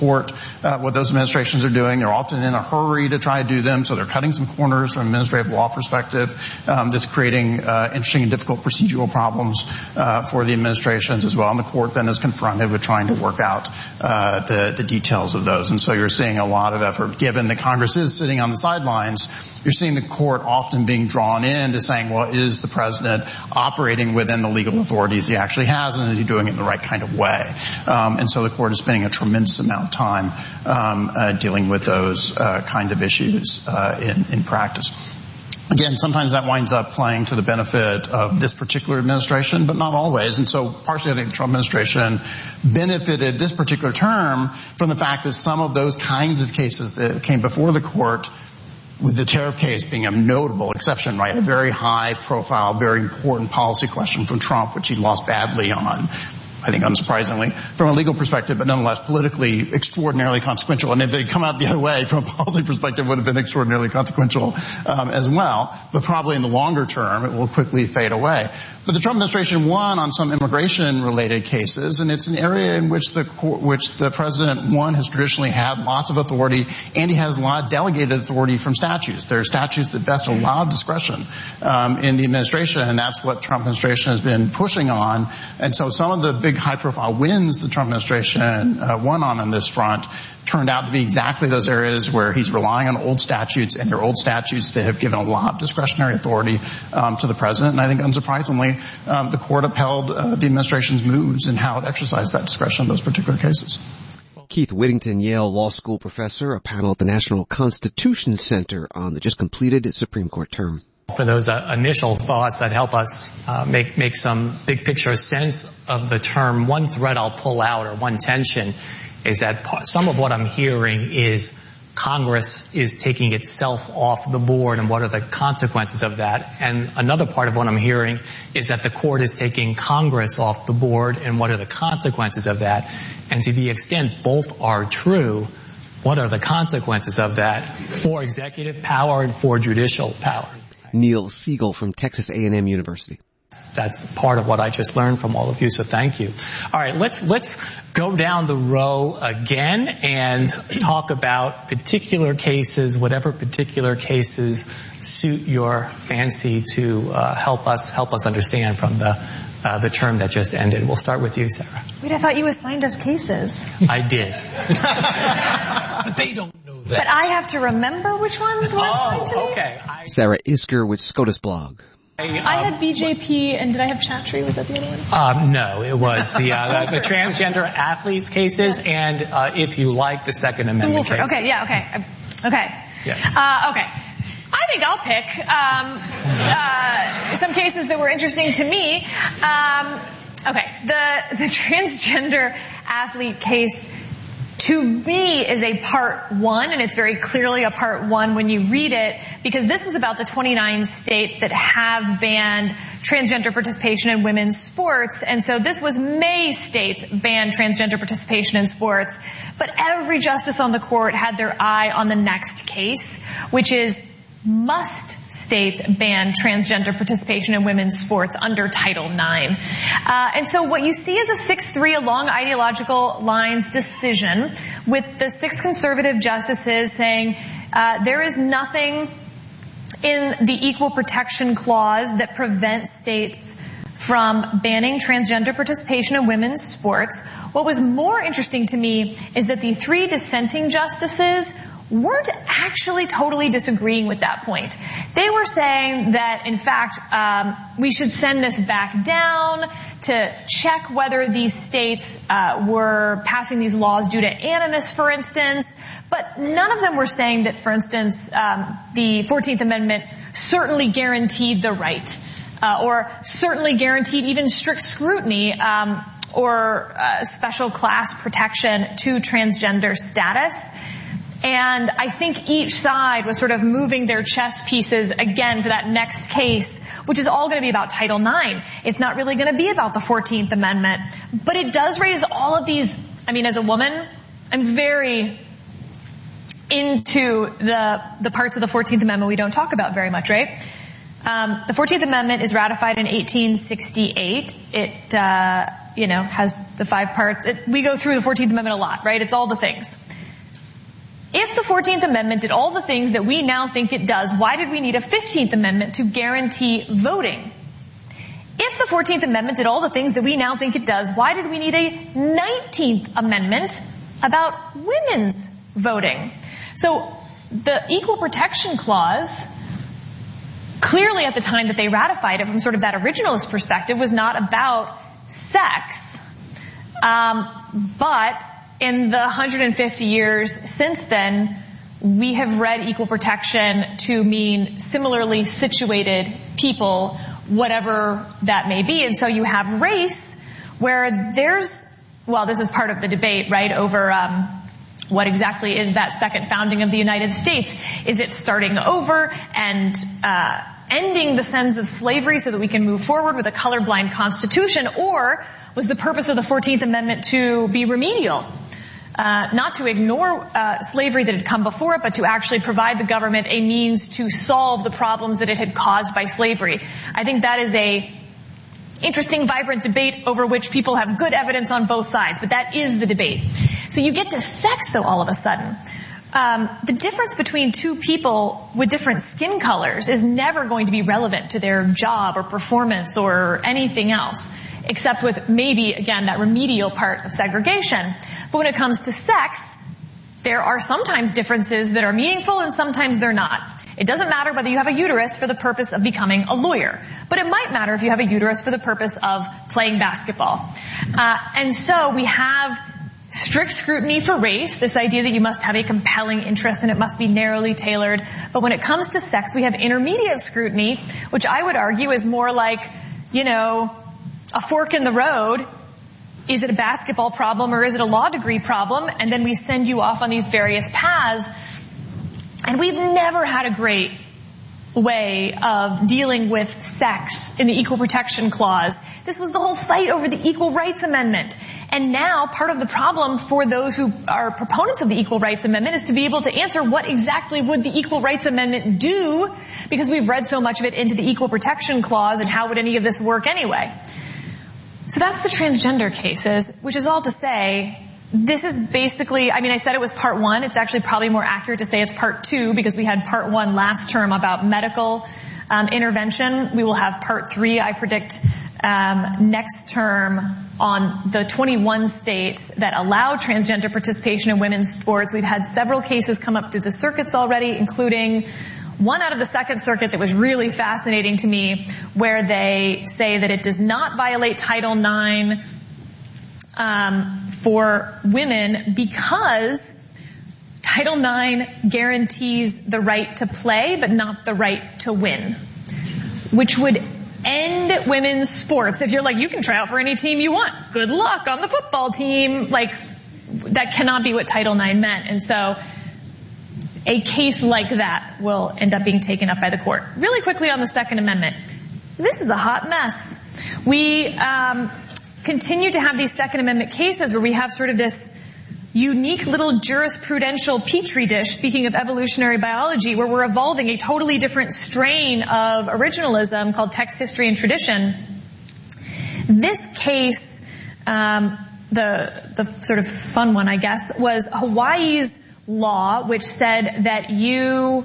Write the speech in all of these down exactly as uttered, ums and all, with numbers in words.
support uh, what those administrations are doing. They're often in a hurry to try to do them, so they're cutting some corners from an administrative law perspective. Um, that's creating uh, interesting and difficult procedural problems uh, for the administrations as well. And the court then is confronted with trying to work out uh, the, the details of those. And so you're seeing a lot of effort, given that Congress is sitting on the sidelines. You're seeing the court often being drawn in to saying, well, is the president operating within the legal authorities he actually has, and is he doing it in the right kind of way? Um, and so the court is spending a tremendous amount of time um, uh, dealing with those uh, kind of issues uh, in, in practice. Again, sometimes that winds up playing to the benefit of this particular administration, but not always. And so partially I think the Trump administration benefited this particular term from the fact that some of those kinds of cases that came before the court, with the tariff case being a notable exception, right? A very high profile, very important policy question from Trump, which he lost badly on, I think unsurprisingly, from a legal perspective, but nonetheless politically extraordinarily consequential. And if they'd come out the other way from a policy perspective, it would have been extraordinarily consequential um, as well. But probably in the longer term, it will quickly fade away. But the Trump administration won on some immigration-related cases, and it's an area in which the which the president, one, has traditionally had lots of authority, and he has a lot of delegated authority from statutes. There are statutes that vest a lot of discretion um, in the administration, and that's what Trump administration has been pushing on. And so some of the big high-profile wins the Trump administration uh, won on on this front turned out to be exactly those areas where he's relying on old statutes, and they're old statutes that have given a lot of discretionary authority um, to the president. And I think unsurprisingly, um, the court upheld uh, the administration's moves in how it exercised that discretion in those particular cases. Keith Whittington, Yale Law School professor, a panel at the National Constitution Center on the just completed Supreme Court term. For those uh, initial thoughts that help us uh, make make some big picture sense of the term, one thread I'll pull out, or one tension, is that part, some of what I'm hearing is Congress is taking itself off the board, and what are the consequences of that? And another part of what I'm hearing is that the court is taking Congress off the board, and what are the consequences of that? And to the extent both are true, what are the consequences of that for executive power and for judicial power? Neil Siegel from Texas A and M University. That's part of what I just learned from all of you, so thank you. All right, let's let's go down the row again and talk about particular cases, whatever particular cases suit your fancy to uh, help us help us understand from the uh, the term that just ended. We'll start with you, Sarah. Wait, I thought you assigned us cases. I did. But they don't know that. But I have to remember which ones were assigned to me? Oh, okay. I, Sarah Isker with SCOTUS Blog. I, um, I had B J P, and did I have Chattree? Was that the other one? Um, no, it was the, uh, the, the transgender athletes cases, yeah. and uh, if you like, the Second Amendment cases. Okay, yeah, okay. Okay. Yes. Uh, okay. I think I'll pick um, uh, some cases that were interesting to me. Um, okay, the the transgender athlete case, to me, is a part one, and it's very clearly a part one when you read it, because this was about the twenty-nine states that have banned transgender participation in women's sports. And so this was May states banned transgender participation in sports. But every justice on the court had their eye on the next case, which is, must states ban transgender participation in women's sports under Title nine. Uh, and so what you see is a six three along ideological lines decision, with the six conservative justices saying uh, there is nothing in the Equal Protection Clause that prevents states from banning transgender participation in women's sports. What was more interesting to me is that the three dissenting justices weren't actually totally disagreeing with that point. They were saying that, in fact, um, we should send this back down to check whether these states uh, were passing these laws due to animus, for instance. But none of them were saying that, for instance, um, the fourteenth Amendment certainly guaranteed the right, uh, or certainly guaranteed even strict scrutiny um, or uh, special class protection to transgender status. And I think each side was sort of moving their chess pieces again to that next case, which is all going to be about Title nine. It's not really going to be about the fourteenth Amendment. But it does raise all of these. I mean, as a woman, I'm very into the the parts of the fourteenth Amendment we don't talk about very much, right? Um, the fourteenth Amendment is ratified in eighteen sixty-eight. It uh you know, has the five parts. It, we go through the fourteenth Amendment a lot, right? It's all the things. If the fourteenth Amendment did all the things that we now think it does, why did we need a fifteenth Amendment to guarantee voting? If the fourteenth Amendment did all the things that we now think it does, why did we need a nineteenth Amendment about women's voting? So the Equal Protection Clause, clearly at the time that they ratified it from sort of that originalist perspective, was not about sex. Um, but in the one hundred fifty years since then, we have read equal protection to mean similarly situated people, whatever that may be. And so you have race, where there's, well, this is part of the debate, right, over um, what exactly is that second founding of the United States. Is it starting over and uh ending the sense of slavery so that we can move forward with a colorblind constitution, or was the purpose of the fourteenth Amendment to be remedial? Uh, not to ignore uh, slavery that had come before it, but to actually provide the government a means to solve the problems that it had caused by slavery. I think that is a interesting, vibrant debate over which people have good evidence on both sides, but that is the debate. So you get to sex, though, all of a sudden. Um, the difference between two people with different skin colors is never going to be relevant to their job or performance or anything else, except with maybe, again, that remedial part of segregation. But when it comes to sex, there are sometimes differences that are meaningful and sometimes they're not. It doesn't matter whether you have a uterus for the purpose of becoming a lawyer, but it might matter if you have a uterus for the purpose of playing basketball. Uh, and so we have strict scrutiny for race, this idea that you must have a compelling interest and it must be narrowly tailored. But when it comes to sex, we have intermediate scrutiny, which I would argue is more like, you know, a fork in the road. Is it a basketball problem or is it a law degree problem? And then we send you off on these various paths. And we've never had a great way of dealing with sex in the Equal Protection Clause. This was the whole fight over the Equal Rights Amendment. And now part of the problem for those who are proponents of the Equal Rights Amendment is to be able to answer what exactly would the Equal Rights Amendment do, because we've read so much of it into the Equal Protection Clause, and how would any of this work anyway? So that's the transgender cases, which is all to say, this is basically, I mean, I said it was part one. It's actually probably more accurate to say it's part two, because we had part one last term about medical um, intervention. We will have part three, I predict, um, next term on the twenty-one states that allow transgender participation in women's sports. We've had several cases come up through the circuits already, including one out of the Second Circuit that was really fascinating to me, where they say that it does not violate Title nine um, for women because Title nine guarantees the right to play but not the right to win, which would end women's sports. If you're like, you can try out for any team you want, good luck on the football team, like, that cannot be what Title nine meant. And so a case like that will end up being taken up by the court. Really quickly on the Second Amendment. This is a hot mess. We um, continue to have these Second Amendment cases where we have sort of this unique little jurisprudential petri dish, speaking of evolutionary biology, where we're evolving a totally different strain of originalism called text, history, and tradition. This case, um, the the sort of fun one, I guess, was Hawaii's law, which said that you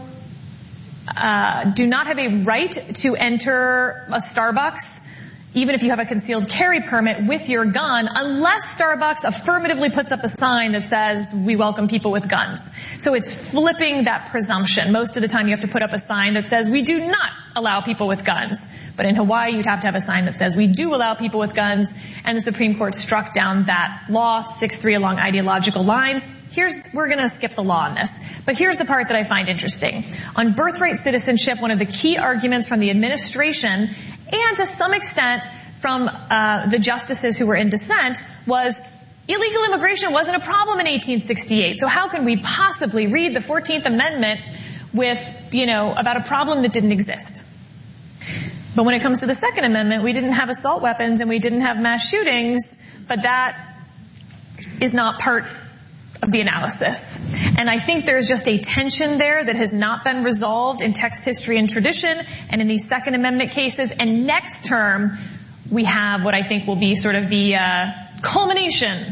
uh, do not have a right to enter a Starbucks, even if you have a concealed carry permit, with your gun, unless Starbucks affirmatively puts up a sign that says, we welcome people with guns. So it's flipping that presumption. Most of the time you have to put up a sign that says, we do not allow people with guns. But in Hawaii, you'd have to have a sign that says, we do allow people with guns. And the Supreme Court struck down that law, six three along ideological lines. Here's, we're going to skip the law on this. But here's the part that I find interesting. On birthright citizenship, one of the key arguments from the administration, and to some extent from uh, the justices who were in dissent, was illegal immigration wasn't a problem in eighteen sixty-eight. So how can we possibly read the fourteenth Amendment with, you know, about a problem that didn't exist? But when it comes to the Second Amendment, we didn't have assault weapons and we didn't have mass shootings, but that is not part of the analysis. And I think there's just a tension there that has not been resolved in text, history, and tradition, and in these Second Amendment cases. And next term, we have what I think will be sort of the uh, culmination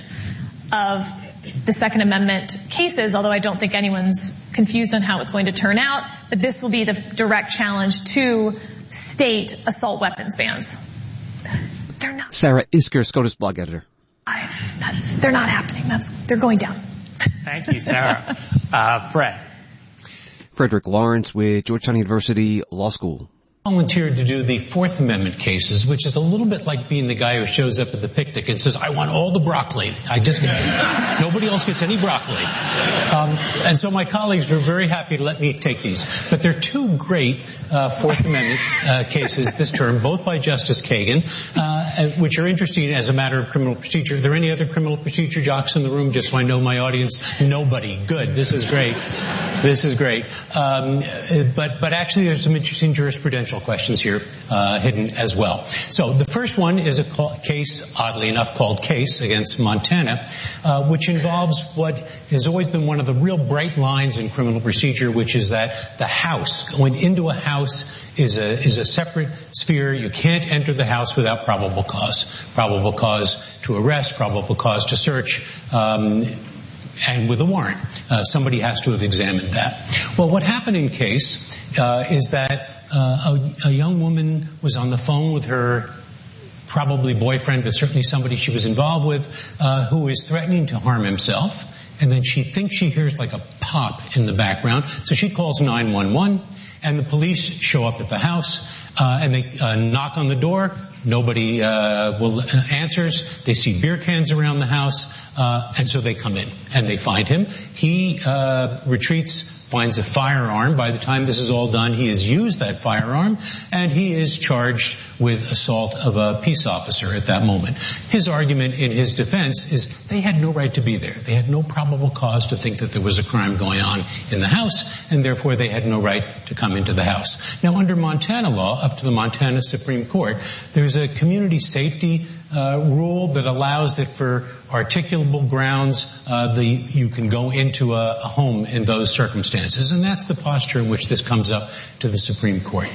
of the Second Amendment cases, although I don't think anyone's confused on how it's going to turn out, but this will be the direct challenge to state assault weapons bans. They're not. Sarah Isker, SCOTUS blog editor. I, that's, they're not happening. That's, they're going down. Thank you, Sarah. Uh, Fred. Frederick Lawrence with Georgetown University Law School. Volunteered to do the Fourth Amendment cases, which is a little bit like being the guy who shows up at the picnic and says, I want all the broccoli. I just, nobody else gets any broccoli. Um, and so my colleagues were very happy to let me take these. But there are two great uh, Fourth Amendment uh, cases this term, both by Justice Kagan, uh, which are interesting as a matter of criminal procedure. Are there any other criminal procedure jocks in the room, just so I know my audience? Nobody. Good. This is great. This is great. Um, but, but actually there's some interesting jurisprudential questions here uh, hidden as well. So the first one is a call, case, oddly enough, called Case against Montana, uh, which involves what has always been one of the real bright lines in criminal procedure, which is that the house, going into a house is a is a separate sphere. You can't enter the house without probable cause. Probable cause to arrest, probable cause to search, um, and with a warrant. Uh, somebody has to have examined that. Well, what happened in Case uh, is that Uh, a, a young woman was on the phone with her probably boyfriend, but certainly somebody she was involved with, uh, who is threatening to harm himself. And then she thinks she hears like a pop in the background. So she calls nine one one, and the police show up at the house, uh, and they uh, knock on the door. Nobody uh, will answers. They see beer cans around the house, uh, and so they come in and they find him. He uh, retreats, finds a firearm. By the time this is all done, he has used that firearm, and he is charged with assault of a peace officer at that moment. His argument in his defense is they had no right to be there. They had no probable cause to think that there was a crime going on in the house, and therefore they had no right to come into the house. Now, under Montana law, up to the Montana Supreme Court, there's a community safety uh, rule that allows that for articulable grounds, uh, the, you can go into a, a home in those circumstances. And that's the posture in which this comes up to the Supreme Court.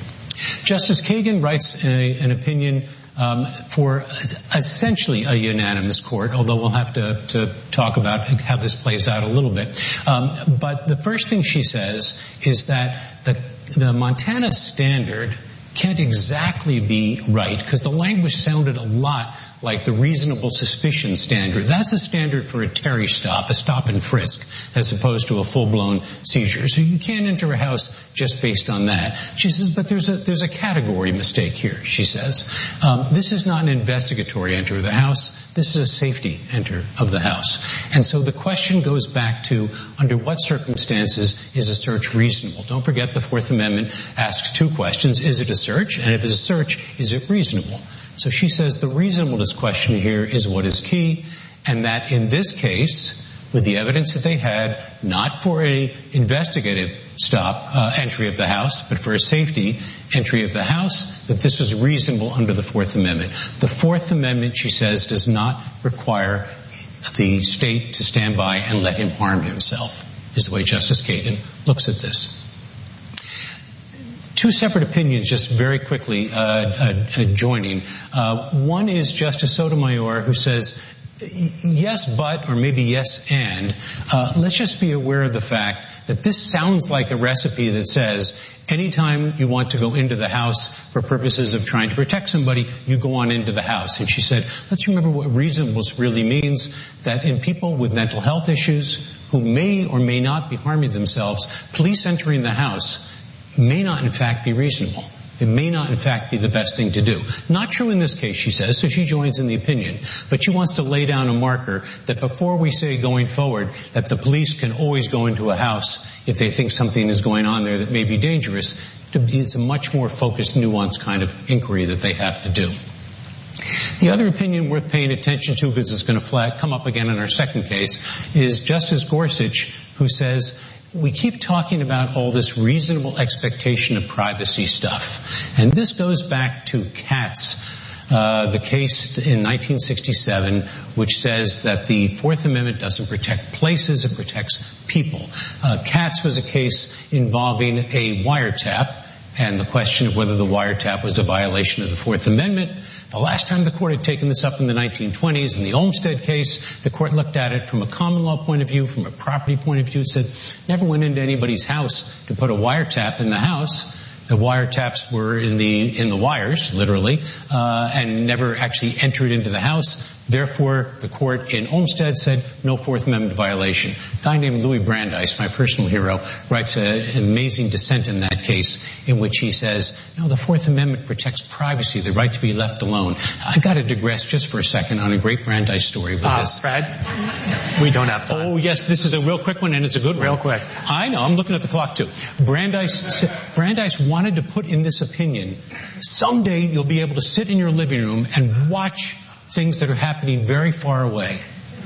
Justice Kagan writes a, an opinion um, for essentially a unanimous court, although we'll have to, to talk about how this plays out a little bit. Um, but the first thing she says is that the, the Montana standard can't exactly be right, because the language sounded a lot like the reasonable suspicion standard. That's a standard for a Terry stop, a stop and frisk, as opposed to a full-blown seizure. So you can't enter a house just based on that. She says, but there's a there's a category mistake here, she says. Um, this is not an investigatory enter of the house. This is a safety enter of the house. And so the question goes back to, under what circumstances is a search reasonable? Don't forget the Fourth Amendment asks two questions. Is it a search? And if it's a search, is it reasonable? So she says the reasonableness question here is what is key, and that in this case, with the evidence that they had, not for a investigative stop, uh, entry of the house, but for a safety entry of the house, that this was reasonable under the Fourth Amendment. The Fourth Amendment, she says, does not require the state to stand by and let him harm himself, is the way Justice Kagan looks at this. Two separate opinions, just very quickly uh, uh, joining. Uh, one is Justice Sotomayor, who says, yes, but, or maybe yes, and. Uh, let's just be aware of the fact that this sounds like a recipe that says anytime you want to go into the house for purposes of trying to protect somebody, you go on into the house. And she said, let's remember what reasonableness really means, that in people with mental health issues who may or may not be harming themselves, police entering the house may not in fact be reasonable. It may not in fact be the best thing to do. Not true in this case, she says, so she joins in the opinion. But she wants to lay down a marker that before we say going forward that the police can always go into a house if they think something is going on there that may be dangerous, it's a much more focused, nuanced kind of inquiry that they have to do. The other opinion worth paying attention to, because it's going to flat, come up again in our second case, is Justice Gorsuch, who says, we keep talking about all this reasonable expectation of privacy stuff. And this goes back to Katz, uh, the case in nineteen sixty-seven, which says that the Fourth Amendment doesn't protect places, it protects people. Uh, Katz was a case involving a wiretap, and the question of whether the wiretap was a violation of the Fourth Amendment. The last time the court had taken this up in the nineteen twenties, in the Olmstead case, the court looked at it from a common law point of view, from a property point of view, said, never went into anybody's house to put a wiretap in the house. The wiretaps were in the in the wires, literally, uh, and never actually entered into the house. Therefore, the court in Olmstead said no Fourth Amendment violation. A guy named Louis Brandeis, my personal hero, writes a, an amazing dissent in that case in which he says, no, the Fourth Amendment protects privacy, the right to be left alone. I got to digress just for a second on a great Brandeis story with uh, this. Fred, we don't have time. Oh, yes, this is a real quick one, and it's a good one. Real quick. I know, I'm looking at the clock, too. Brandeis, Brandeis wanted to put in this opinion, someday you'll be able to sit in your living room and watch things that are happening very far away.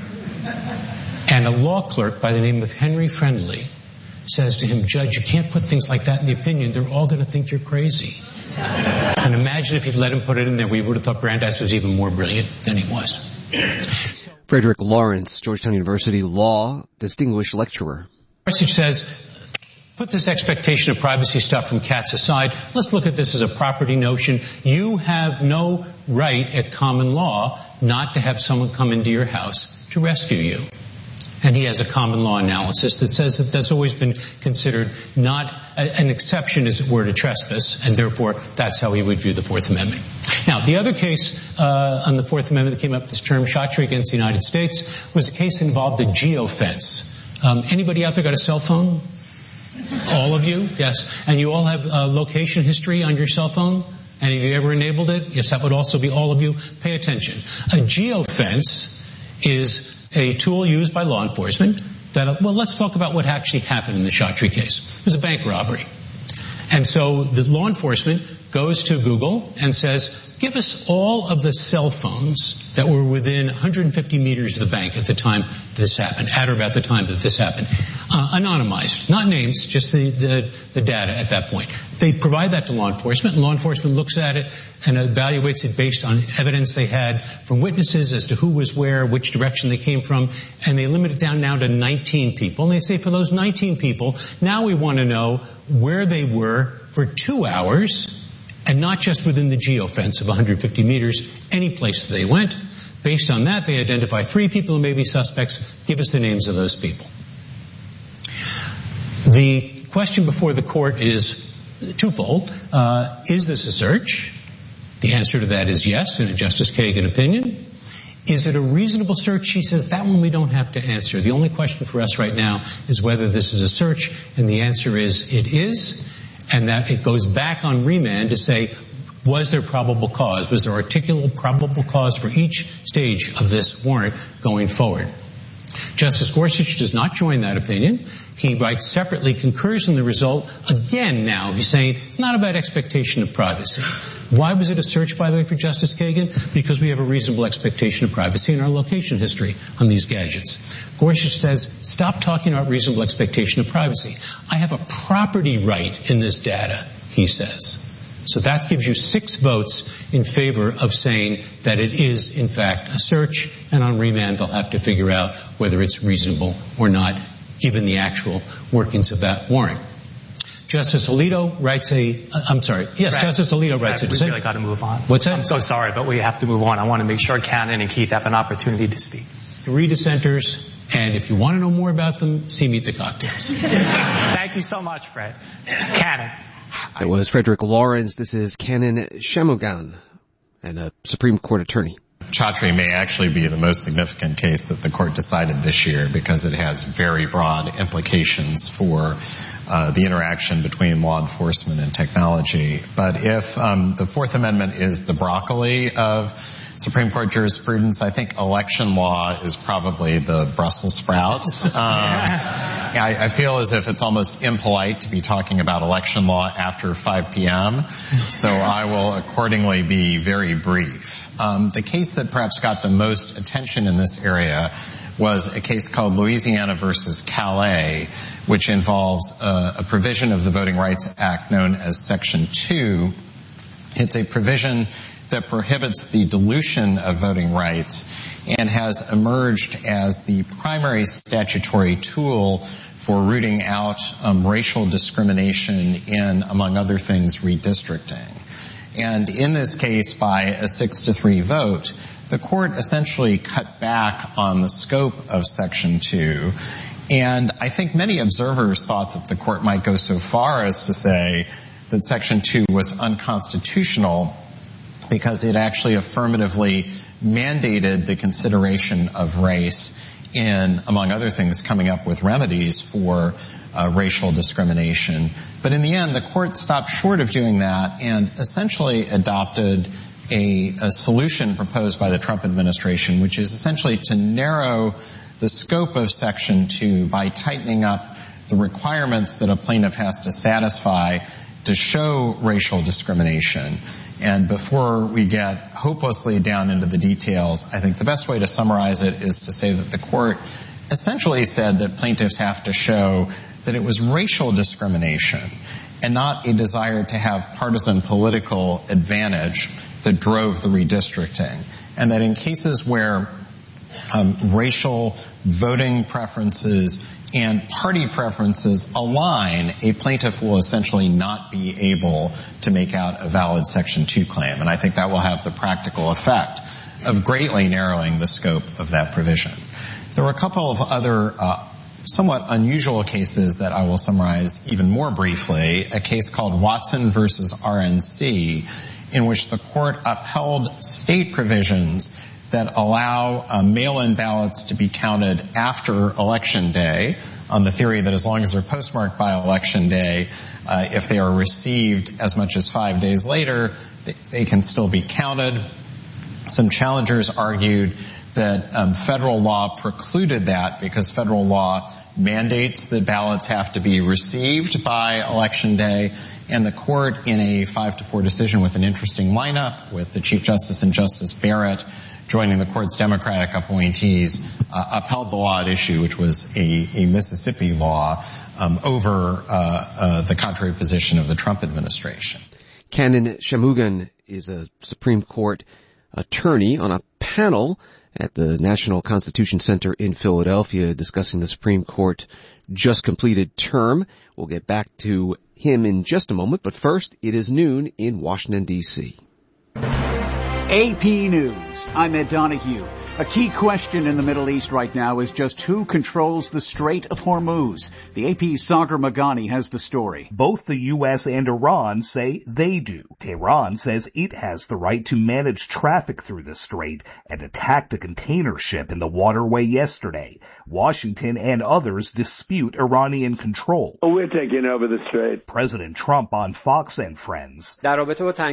And a law clerk by the name of Henry Friendly says to him, Judge, you can't put things like that in the opinion. They're all going to think you're crazy. And imagine if you'd let him put it in there, we would have thought Brandeis was even more brilliant than he was. Frederick Lawrence, Georgetown University Law, distinguished lecturer. Gorsuch says, put this expectation of privacy stuff from cats aside. Let's look at this as a property notion. You have no right at common law not to have someone come into your house to rescue you. And he has a common law analysis that says that that's always been considered not a, an exception, as it were, to trespass, and therefore that's how he would view the Fourth Amendment. Now, the other case uh, on the Fourth Amendment that came up, this term, Chaudhry against the United States, was a case that involved a geofence. Um, anybody out there got a cell phone? All of you? Yes. And you all have uh, location history on your cell phone? And have you ever enabled it? Yes, that would also be all of you. Pay attention. A geofence is a tool used by law enforcement that, well, let's talk about what actually happened in the Chaudhry case. It was a bank robbery. And so the law enforcement goes to Google and says, give us all of the cell phones that were within one hundred fifty meters of the bank at the time this happened, at or about the time that this happened. Uh, anonymized, not names, just the, the, the data at that point. They provide that to law enforcement, and law enforcement looks at it and evaluates it based on evidence they had from witnesses as to who was where, which direction they came from, and they limit it down now to nineteen people. And they say for those nineteen people, now we want to know where they were for two hours, and not just within the geofence of one hundred fifty meters, any place they went. Based on that, they identify three people who may be suspects. Give us the names of those people. The question before the court is twofold. Uh, is this a search? The answer to that is yes, in a Justice Kagan opinion. Is it a reasonable search? She says that one we don't have to answer. The only question for us right now is whether this is a search, and the answer is it is, and that it goes back on remand to say, was there probable cause? Was there articulable probable cause for each stage of this warrant going forward? Justice Gorsuch does not join that opinion. He writes separately, concurs in the result. Again now, he's saying it's not about expectation of privacy. Why was it a search, by the way, for Justice Kagan? Because we have a reasonable expectation of privacy in our location history on these gadgets. Gorsuch says, stop talking about reasonable expectation of privacy. I have a property right in this data, he says. So that gives you six votes in favor of saying that it is, in fact, a search, and on remand they'll have to figure out whether it's reasonable or not, given the actual workings of that warrant. Justice Alito writes a, uh, I'm sorry, yes, Brad, Justice Alito Brad, writes a we dissent. really got to move on. What's that? I'm so sorry, but we have to move on. I want to make sure Cannon and Keith have an opportunity to speak. Three dissenters, and if you want to know more about them, see Meet the Cocktails. Thank you so much, Fred. Cannon. It was Frederick Lawrence. This is Cannon Shanmugam, and a Supreme Court attorney. Chaudhry may actually be the most significant case that the court decided this year because it has very broad implications for uh, the interaction between law enforcement and technology. But if um, the Fourth Amendment is the broccoli of Supreme Court jurisprudence, I think election law is probably the Brussels sprouts. Um, I, I feel as if it's almost impolite to be talking about election law after five p.m., so I will accordingly be very brief. Um, the case that perhaps got the most attention in this area was a case called Louisiana versus Calais, which involves uh, a provision of the Voting Rights Act known as Section two. It's a provision that prohibits the dilution of voting rights and has emerged as the primary statutory tool for rooting out um, racial discrimination in, among other things, redistricting. And in this case, by a six to three vote, the court essentially cut back on the scope of Section two. And I think many observers thought that the court might go so far as to say that Section two was unconstitutional because it actually affirmatively mandated the consideration of race in, among other things, coming up with remedies for uh, racial discrimination. But in the end, the court stopped short of doing that and essentially adopted a, a solution proposed by the Trump administration, which is essentially to narrow the scope of Section two by tightening up the requirements that a plaintiff has to satisfy to show racial discrimination. And before we get hopelessly down into the details, I think the best way to summarize it is to say that the court essentially said that plaintiffs have to show that it was racial discrimination and not a desire to have partisan political advantage that drove the redistricting. And that in cases where um, racial voting preferences and party preferences align, a plaintiff will essentially not be able to make out a valid Section two claim. And I think that will have the practical effect of greatly narrowing the scope of that provision. There were a couple of other uh, somewhat unusual cases that I will summarize even more briefly. A case called Watson versus R N C, in which the court upheld state provisions that allow uh, mail-in ballots to be counted after Election Day on the theory that as long as they're postmarked by Election Day, uh, if they are received as much as five days later, they, they can still be counted. Some challengers argued that um, federal law precluded that because federal law mandates that ballots have to be received by Election Day, and the court, in a five to four decision with an interesting lineup, with the Chief Justice and Justice Barrett joining the court's Democratic appointees, uh, upheld the law at issue, which was a, a Mississippi law, um, over uh, uh, the contrary position of the Trump administration. Cannon Shanmugam is a Supreme Court attorney on a panel at the National Constitution Center in Philadelphia discussing the Supreme Court just completed term. We'll get back to him in just a moment, but first, it is noon in Washington, D C A P News. I'm Ed Donahue. A key question in the Middle East right now is just who controls the Strait of Hormuz. The A P's Sagar Meghani has the story. Both the U S and Iran say they do. Tehran says it has the right to manage traffic through the strait and attacked a container ship in the waterway yesterday. Washington and others dispute Iranian control. Oh, we're taking over the strait. President Trump on Fox and Friends. While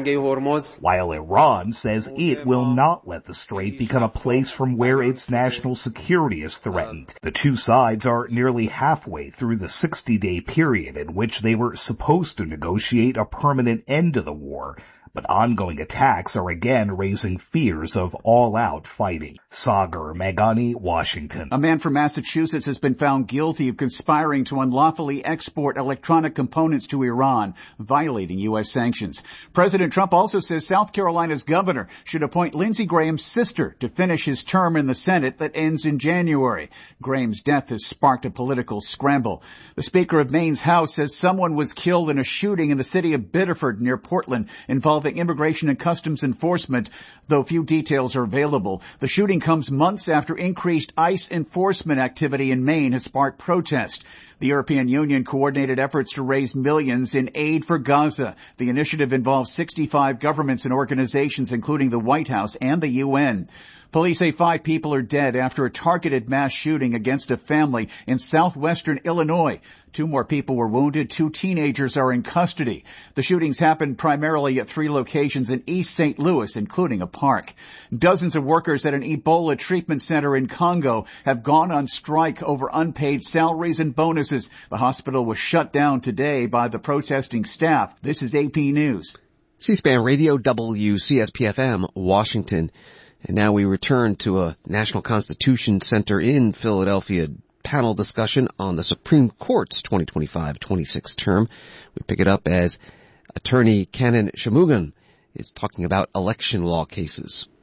Iran says it will not let the strait become a place from where its national security is threatened. The two sides are nearly halfway through the sixty-day period in which they were supposed to negotiate a permanent end to the war. But ongoing attacks are again raising fears of all-out fighting. Sagar Meghani, Washington. A man from Massachusetts has been found guilty of conspiring to unlawfully export electronic components to Iran, violating U S sanctions. President Trump also says South Carolina's governor should appoint Lindsey Graham's sister to finish his term in the Senate that ends in January. Graham's death has sparked a political scramble. The Speaker of Maine's House says someone was killed in a shooting in the city of Biddeford near Portland involving Immigration and Customs Enforcement, though few details are available. The shooting comes months after increased ICE enforcement activity in Maine has sparked protest. The European Union coordinated efforts to raise millions in aid for Gaza. The initiative involves sixty-five governments and organizations, including the White House and the U N. Police say five people are dead after a targeted mass shooting against a family in southwestern Illinois. Two more people were wounded. Two teenagers are in custody. The shootings happened primarily at three locations in East Saint Louis, including a park. Dozens of workers at an Ebola treatment center in Congo have gone on strike over unpaid salaries and bonuses. The hospital was shut down today by the protesting staff. This is A P News. C-SPAN Radio, W C S P F M, Washington. And now we return to a National Constitution Center in Philadelphia panel discussion on the Supreme Court's twenty twenty-five twenty-six term. We pick it up as attorney Cannon Shanmugam is talking about election law cases.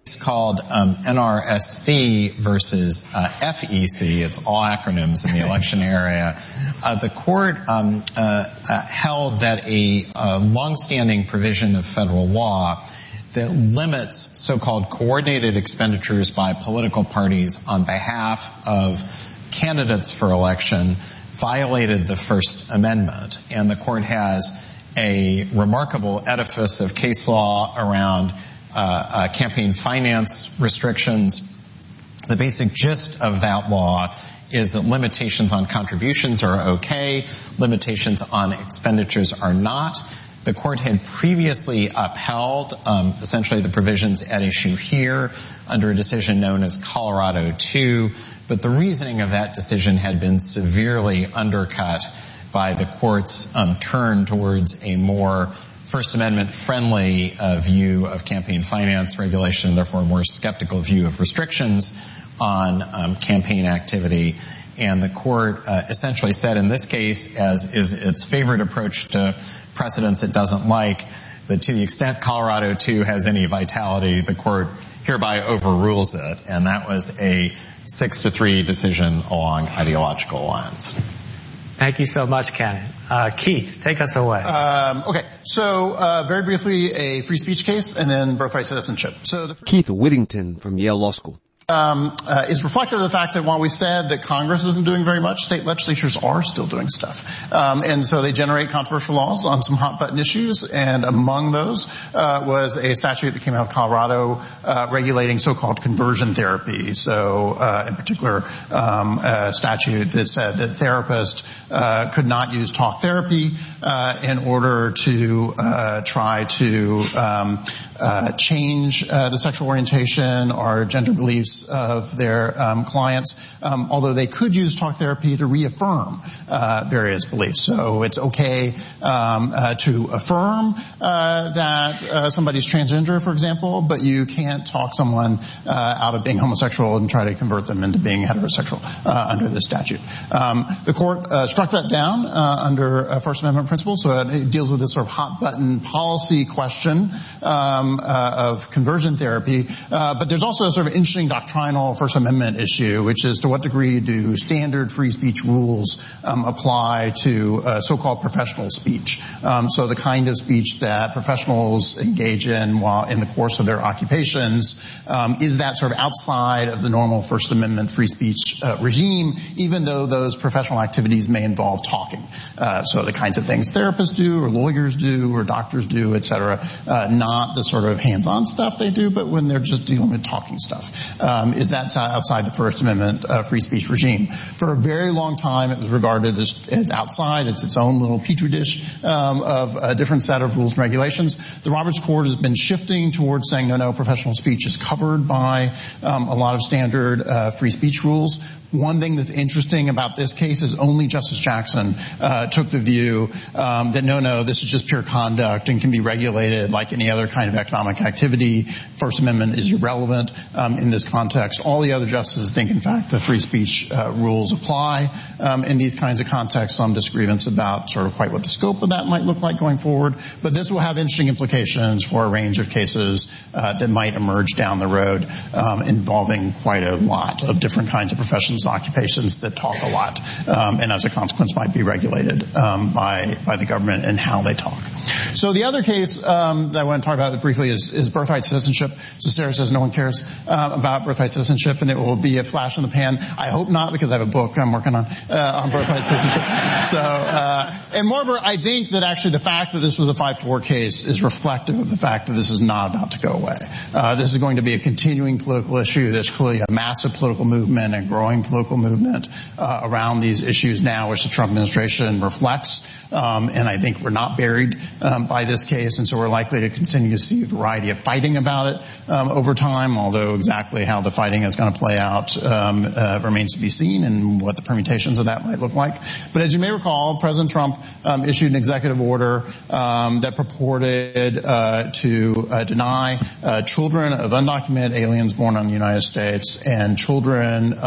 called um, N R S C versus uh, F E C. It's all acronyms in the election area. Uh, the court um, uh, uh, held that a uh, longstanding provision of federal law that limits so-called coordinated expenditures by political parties on behalf of candidates for election violated the First Amendment. And the court has a remarkable edifice of case law around uh, uh, campaign finance restrictions. The basic gist of that law is that limitations on contributions are okay, limitations on expenditures are not. The court had previously upheld um, essentially the provisions at issue here under a decision known as Colorado two, but the reasoning of that decision had been severely undercut by the court's um, turn towards a more First Amendment friendly uh, view of campaign finance regulation, therefore a more skeptical view of restrictions on um, campaign activity. And the court uh, essentially said in this case, as is its favorite approach to precedents it doesn't like, that to the extent Colorado two has any vitality, the court hereby overrules it. And that was a six to three decision along ideological lines. Thank you so much, Ken. Uh, Keith, take us away. Um, okay, so uh, very briefly, a free speech case, and then birthright citizenship. So the Keith Whittington from Yale Law School. Um, uh, is reflective of the fact that while we said that Congress isn't doing very much, state legislatures are still doing stuff. Um, and so they generate controversial laws on some hot button issues, and among those uh, was a statute that came out of Colorado uh, regulating so-called conversion therapy. So uh, in particular, um, a statute that said that therapists uh, could not use talk therapy uh, in order to uh, try to um, uh, change uh, the sexual orientation or gender beliefs of their um, clients, um, although they could use talk therapy to reaffirm uh, various beliefs. So it's okay um, uh, to affirm uh, that uh, somebody's transgender, for example, but you can't talk someone uh, out of being homosexual and try to convert them into being heterosexual uh, under this statute. Um, the court uh, struck that down uh, under uh, First Amendment principles, so it deals with this sort of hot button policy question um, uh, of conversion therapy. Uh, but there's also a sort of interesting doctrinal First Amendment issue, which is to what degree do standard free speech rules um, apply to uh, so-called professional speech. Um, so the kind of speech that professionals engage in while in the course of their occupations, um, is that sort of outside of the normal First Amendment free speech uh, regime, even though those professional activities may involve talking. Uh, so the kinds of things therapists do or lawyers do or doctors do, et cetera, uh, not the sort of hands-on stuff they do, but when they're just dealing with talking stuff. Um, is that outside the First Amendment uh, free speech regime? For a very long time, it was regarded as, as outside. It's its own little petri dish um, of a different set of rules and regulations. The Roberts Court has been shifting towards saying, no, no, professional speech is covered by um, a lot of standard uh, free speech rules. One thing that's interesting about this case is only Justice Jackson uh, took the view um, that no, no, this is just pure conduct and can be regulated like any other kind of economic activity. First Amendment is irrelevant um, in this context. All the other justices think, in fact, the free speech uh, rules apply um, in these kinds of contexts. Some disagreements about sort of quite what the scope of that might look like going forward. But this will have interesting implications for a range of cases uh, that might emerge down the road um, involving quite a lot of different kinds of professions, occupations that talk a lot, um, and as a consequence might be regulated um, by by the government and how they talk. So the other case um, that I want to talk about briefly is, is birthright citizenship. So Sarah says no one cares uh, about birthright citizenship, and it will be a flash in the pan. I hope not, because I have a book I'm working on uh, on birthright citizenship. So, uh, and moreover, I think that actually the fact that this was a five four case is reflective of the fact that this is not about to go away. Uh, this is going to be a continuing political issue. There's clearly a massive political movement and growing political movement uh, around these issues now, which the Trump administration reflects. Um, and I think we're not buried um, by this case, and so we're likely to continue to see a variety of fighting about it um, over time, although exactly how the fighting is going to play out um, uh, remains to be seen and what the permutations of that might look like. But as you may recall, President Trump um, issued an executive order um, that purported uh, to uh, deny uh, children of undocumented aliens born in the United States and children of temporary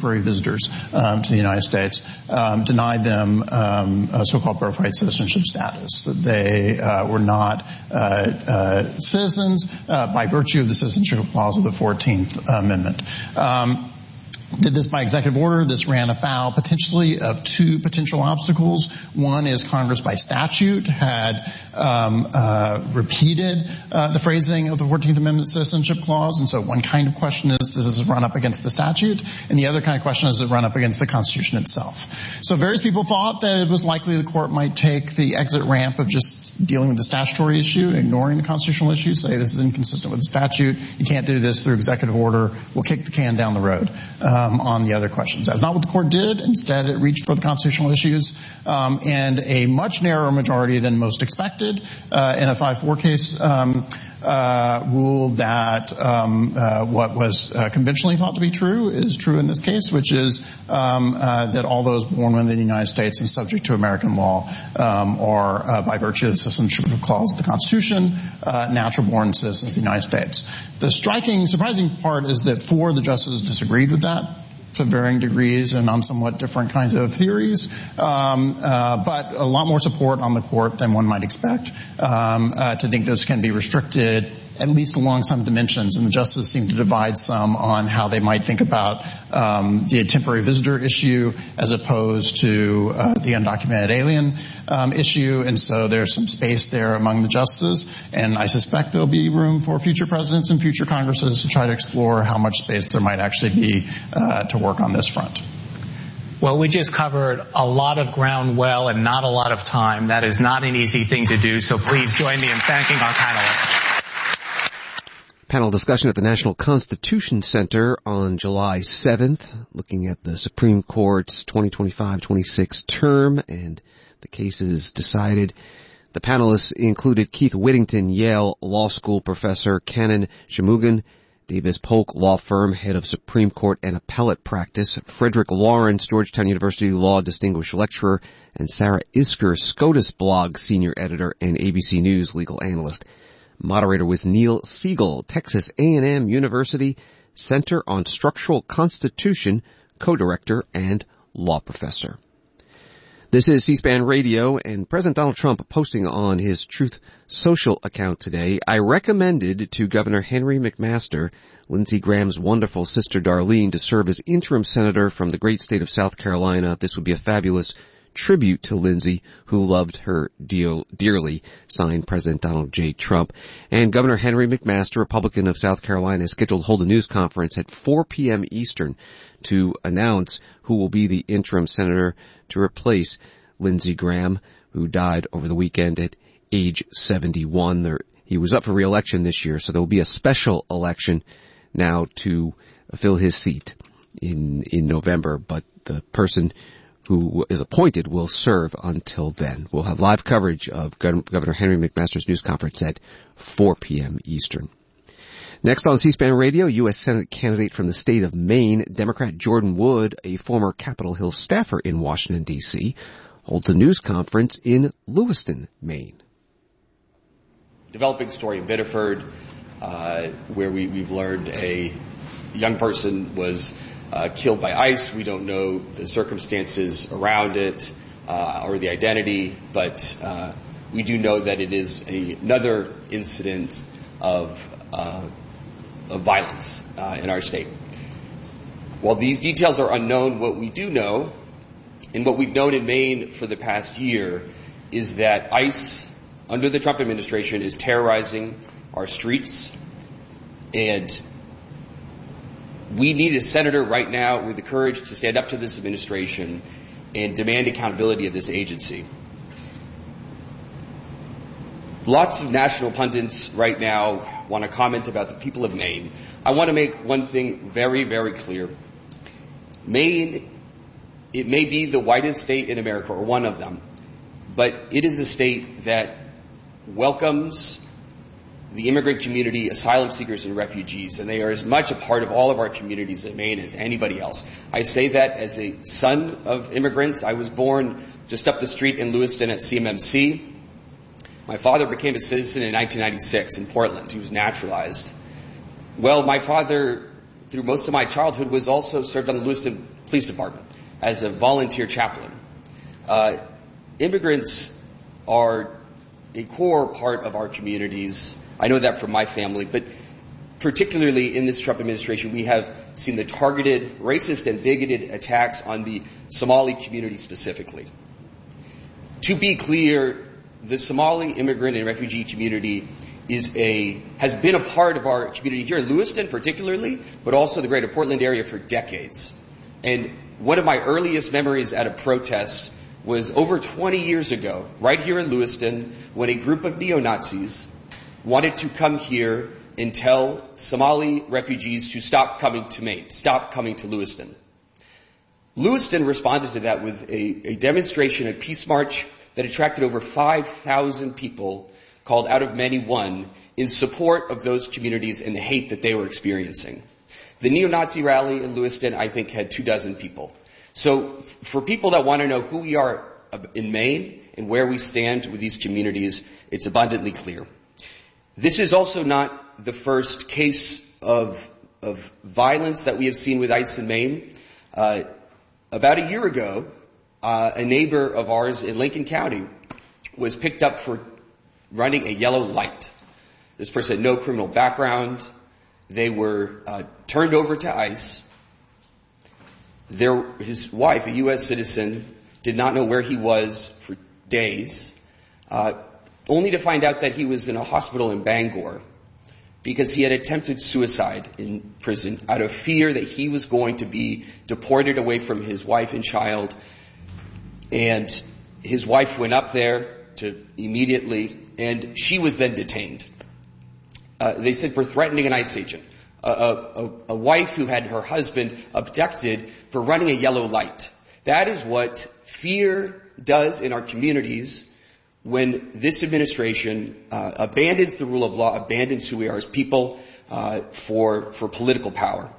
temporary visitors um, to the United States, um, denied them um, a so-called birthright citizenship status. They uh, were not uh, uh, citizens uh, by virtue of the citizenship clause of the fourteenth Amendment. Um, Did this by executive order. This ran afoul potentially of two potential obstacles. One is Congress by statute had um, uh, repeated uh, the phrasing of the fourteenth Amendment citizenship clause, and so one kind of question is, does this run up against the statute? And the other kind of question is, does it run up against the Constitution itself? So various people thought that it was likely the court might take the exit ramp of just dealing with the statutory issue, ignoring the constitutional issue, say this is inconsistent with the statute, you can't do this through executive order, we'll kick the can down the road. Um, on the other questions. That's not what the court did. Instead, it reached for the constitutional issues, um, and a much narrower majority than most expected uh, in a five four case um, uh, ruled that um, uh, what was uh, conventionally thought to be true is true in this case, which is um, uh, that all those born within the United States and subject to American law um, are, uh, by virtue of the citizenship clause of the Constitution, uh, natural-born citizens of the United States. The striking, surprising part is that four of the justices disagreed with that, to varying degrees and on somewhat different kinds of theories, um, uh, but a lot more support on the court than one might expect um, uh, to think this can be restricted at least along some dimensions, and the justices seem to divide some on how they might think about um, the temporary visitor issue as opposed to uh, the undocumented alien um, issue, and so there's some space there among the justices, and I suspect there'll be room for future presidents and future Congresses to try to explore how much space there might actually be uh, to work on this front. Well, we just covered a lot of ground well and not a lot of time. That is not an easy thing to do, so please join me in thanking our panelists. Panel discussion at the National Constitution Center on July seventh, looking at the Supreme Court's twenty twenty-five twenty-six term and the cases decided. The panelists included Keith Whittington, Yale Law School professor, Canon Shanmugam, Davis Polk Law Firm, head of Supreme Court and appellate practice, Frederick Lawrence, Georgetown University Law distinguished lecturer, and Sarah Isker, SCOTUS blog senior editor and A B C News legal analyst. Moderator was Neil Siegel, Texas A and M University Center on Structural Constitution, co-director and law professor. This is C-SPAN Radio, and President Donald Trump posting on his Truth Social account today, I recommended to Governor Henry McMaster, Lindsey Graham's wonderful sister Darlene, to serve as interim senator from the great state of South Carolina. This would be a fabulous tribute to Lindsey, who loved her deal, dearly, signed President Donald J. Trump. And Governor Henry McMaster, Republican of South Carolina, is scheduled to hold a news conference at four p.m. Eastern to announce who will be the interim senator to replace Lindsey Graham, who died over the weekend at age seventy-one. There, he was up for re-election this year, so there will be a special election now to fill his seat in, in November, but the person who is appointed will serve until then. We'll have live coverage of Governor Henry McMaster's news conference at four p.m. Eastern. Next on C-SPAN Radio, U S Senate candidate from the state of Maine, Democrat Jordan Wood, a former Capitol Hill staffer in Washington, D C, holds a news conference in Lewiston, Maine. Developing story in Biddeford, uh, where we, we've learned a young person was Uh, killed by ICE. We don't know the circumstances around it uh, or the identity, but uh, we do know that it is a, another incident of, uh, of violence uh, in our state. While these details are unknown, what we do know, and what we've known in Maine for the past year, is that ICE, under the Trump administration, is terrorizing our streets, and we need a senator right now with the courage to stand up to this administration and demand accountability of this agency. Lots of national pundits right now want to comment about the people of Maine. I want to make one thing very, very clear. Maine, it may be the whitest state in America, or one of them, but it is a state that welcomes the immigrant community, asylum seekers, and refugees, and they are as much a part of all of our communities in Maine as anybody else. I say that as a son of immigrants. I was born just up the street in Lewiston at C M M C. My father became a citizen in nineteen ninety-six in Portland. He was naturalized. Well, my father, through most of my childhood, was also served on the Lewiston police department, as a volunteer chaplain. Uh, immigrants are a core part of our communities. I know that from my family, but particularly in this Trump administration, we have seen the targeted, racist, and bigoted attacks on the Somali community specifically. To be clear, the Somali immigrant and refugee community is a, has been a part of our community here in Lewiston particularly, but also the greater Portland area for decades. And one of my earliest memories at a protest was over twenty years ago, right here in Lewiston, when a group of neo-Nazis wanted to come here and tell Somali refugees to stop coming to Maine, stop coming to Lewiston. Lewiston responded to that with a, a demonstration, a peace march that attracted over five thousand people, called Out of Many One, in support of those communities and the hate that they were experiencing. The neo-Nazi rally in Lewiston, I think, had two dozen people. So for people that want to know who we are in Maine and where we stand with these communities, it's abundantly clear. This is also not the first case of, of violence that we have seen with ICE in Maine. Uh, about a year ago, uh, a neighbor of ours in Lincoln County was picked up for running a yellow light. This person had no criminal background. They were uh, turned over to ICE. Their, his wife, a U S citizen, did not know where he was for days, uh, only to find out that he was in a hospital in Bangor because he had attempted suicide in prison out of fear that he was going to be deported away from his wife and child. And his wife went up there to immediately, and she was then detained. Uh, they said for threatening an ICE agent. A, a, a wife who had her husband abducted for running a yellow light. That is what fear does in our communities when this administration uh, abandons the rule of law, abandons who we are as people uh, for for political power.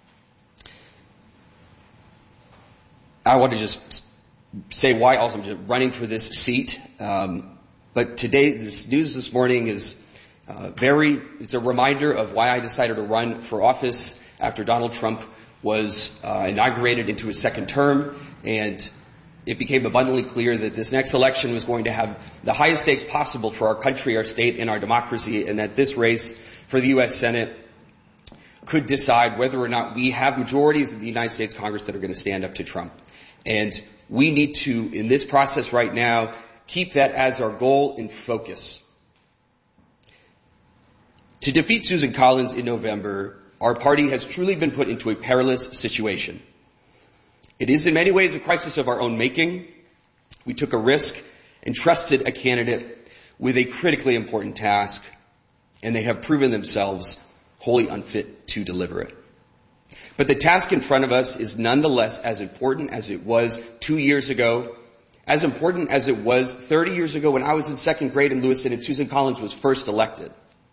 I want to just say why also I'm just running for this seat. Um, but today, this news this morning is Uh, very, it's a reminder of why I decided to run for office after Donald Trump was uh, inaugurated into his second term, and it became abundantly clear that this next election was going to have the highest stakes possible for our country, our state, and our democracy, and that this race for the U S Senate could decide whether or not we have majorities in the United States Congress that are going to stand up to Trump. And we need to, in this process right now, keep that as our goal and focus. To defeat Susan Collins in November, our party has truly been put into a perilous situation. It is in many ways a crisis of our own making. We took a risk and trusted a candidate with a critically important task, and they have proven themselves wholly unfit to deliver it. But the task in front of us is nonetheless as important as it was two years ago, as important as it was thirty years ago when I was in second grade in Lewiston and Susan Collins was first elected.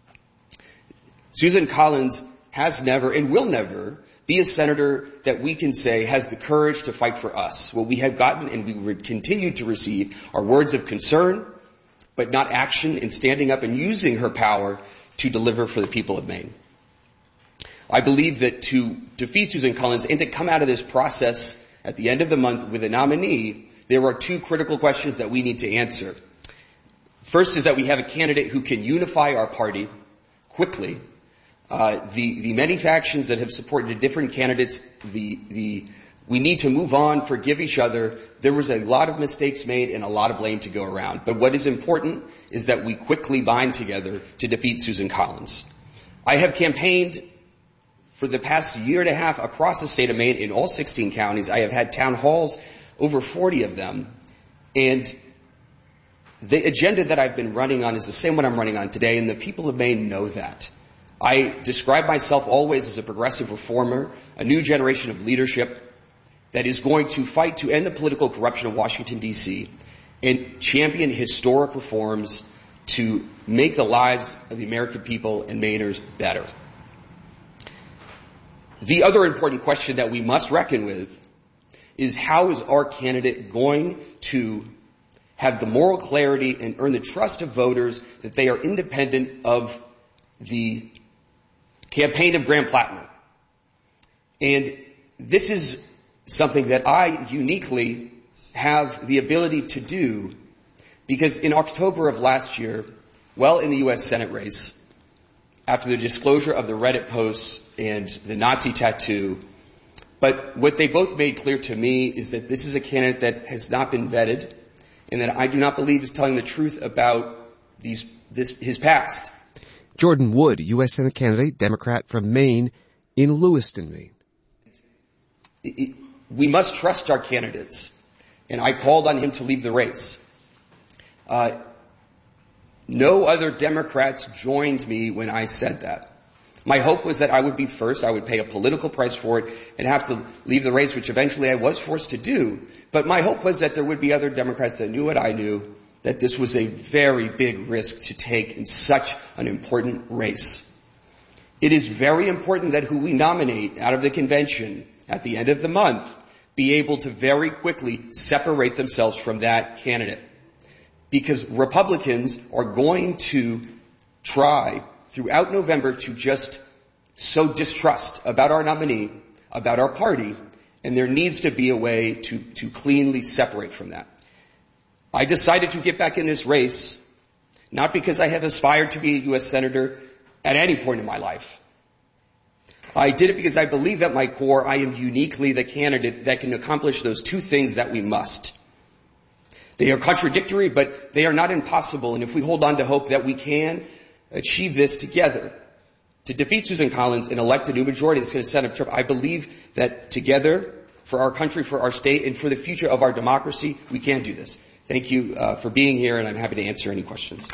Susan Collins has never and will never be a senator that we can say has the courage to fight for us. What we have gotten and we would continue to receive are words of concern, but not action in standing up and using her power to deliver for the people of Maine. I believe that to defeat Susan Collins and to come out of this process at the end of the month with a nominee, there are two critical questions that we need to answer. First is that we have a candidate who can unify our party quickly. Uh, the, the many factions that have supported the different candidates, the, the, we need to move on, forgive each other. There was a lot of mistakes made and a lot of blame to go around. But what is important is that we quickly bind together to defeat Susan Collins. I have campaigned for the past year and a half across the state of Maine in all sixteen counties. I have had town halls, over forty of them. And the agenda that I've been running on is the same one I'm running on today, and the people of Maine know that. I describe myself always as a progressive reformer, a new generation of leadership that is going to fight to end the political corruption of Washington, D C, and champion historic reforms to make the lives of the American people and Mainers better. The other important question that we must reckon with is how is our candidate going to have the moral clarity and earn the trust of voters that they are independent of the campaign of Graham Plattner. And this is something that I uniquely have the ability to do, because in October of last year, well in the U S Senate race, after the disclosure of the Reddit posts and the Nazi tattoo, but what they both made clear to me is that this is a candidate that has not been vetted and that I do not believe is telling the truth about these, this, his past. Jordan Wood, U S Senate candidate, Democrat from Maine, in Lewiston, Maine. It, it, we must trust our candidates, and I called on him to leave the race. Uh, no other Democrats joined me when I said that. My hope was that I would be first, I would pay a political price for it, and have to leave the race, which eventually I was forced to do. But my hope was that there would be other Democrats that knew what I knew, that this was a very big risk to take in such an important race. It is very important that who we nominate out of the convention at the end of the month be able to very quickly separate themselves from that candidate. Because Republicans are going to try throughout November to just sow distrust about our nominee, about our party, and there needs to be a way to, to cleanly separate from that. I decided to get back in this race, not because I have aspired to be a U S Senator at any point in my life. I did it because I believe at my core I am uniquely the candidate that can accomplish those two things that we must. They are contradictory, but they are not impossible, and if we hold on to hope that we can achieve this together, to defeat Susan Collins and elect a new majority that's going to set up Trump, I believe that together, for our country, for our state, and for the future of our democracy, we can do this. Thank you uh, for being here, and I'm happy to answer any questions.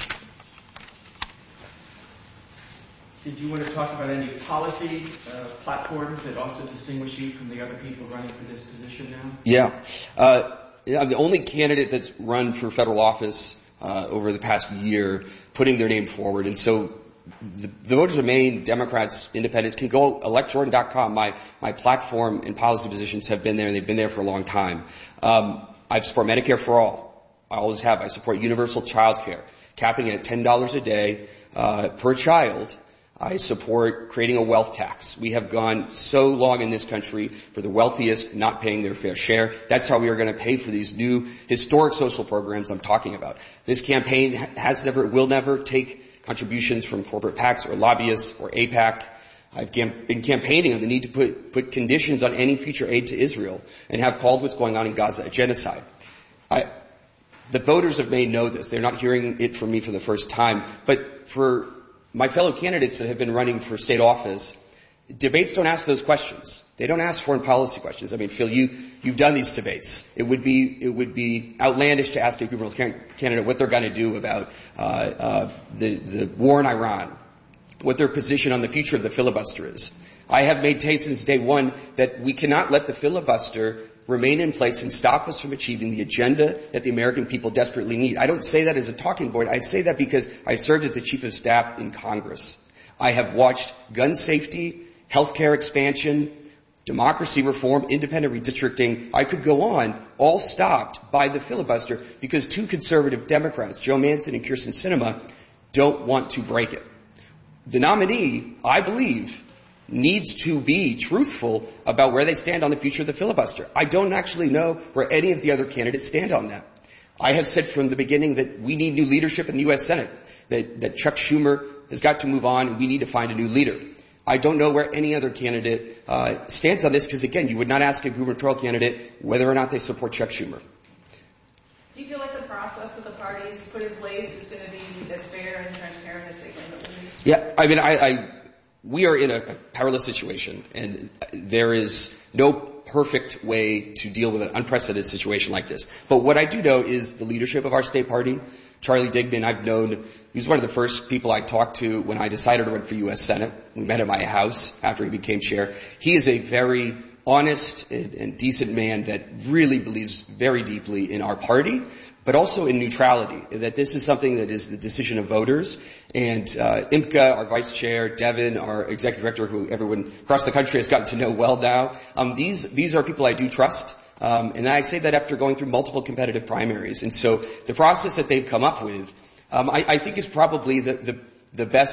Did you want to talk about any policy uh, platforms that also distinguish you from the other people running for this position now? Yeah. Uh, I'm the only candidate that's run for federal office uh, over the past year putting their name forward. And so the, the voters of Maine, Democrats, Independents, can go elect jordan dot com. My, my platform and policy positions have been there, and they've been there for a long time. Um, I support Medicare for all. I always have. I support universal child care, capping it at ten dollars a day uh, per child. I support creating a wealth tax. We have gone so long in this country for the wealthiest not paying their fair share. That's how we are going to pay for these new historic social programs I'm talking about. This campaign has never, will never take contributions from corporate PACs or lobbyists or AIPAC. I've been campaigning on the need to put, put conditions on any future aid to Israel and have called what's going on in Gaza a genocide. I, the voters of Maine know this. They're not hearing it from me for the first time. But for my fellow candidates that have been running for state office, debates don't ask those questions. They don't ask foreign policy questions. I mean, Phil, you, you've done these debates. It would be, it would be outlandish to ask a gubernatorial candidate what they're going to do about, uh, uh, the, the war in Iran, what their position on the future of the filibuster is. I have maintained since day one that we cannot let the filibuster remain in place and stop us from achieving the agenda that the American people desperately need. I don't say that as a talking point. I say that because I served as the chief of staff in Congress. I have watched gun safety, healthcare expansion, democracy reform, independent redistricting. I could go on, all stopped by the filibuster because two conservative Democrats, Joe Manchin and Kyrsten Sinema, don't want to break it. The nominee, I believe, needs to be truthful about where they stand on the future of the filibuster. I don't actually know where any of the other candidates stand on that. I have said from the beginning that we need new leadership in the U S Senate, that, that Chuck Schumer has got to move on and we need to find a new leader. I don't know where any other candidate uh, stands on this because, again, you would not ask a gubernatorial candidate whether or not they support Chuck Schumer. Do you feel like the process that the parties put in place is going to be as fair and transparent as they can be? Yeah, I mean, I... I We are in a perilous situation, and there is no perfect way to deal with an unprecedented situation like this. But what I do know is the leadership of our state party. Charlie Digman, I've known, he was one of the first people I talked to when I decided to run for U S Senate. We met at my house after he became chair. He is a very honest and, and decent man that really believes very deeply in our party, but also in neutrality, that this is something that is the decision of voters. And uh, Imka, our vice chair, Devin, our executive director, who everyone across the country has gotten to know well now, um, these these are people I do trust. Um, and I say that after going through multiple competitive primaries. And so the process that they've come up with, um, I, I think is probably the, the, the best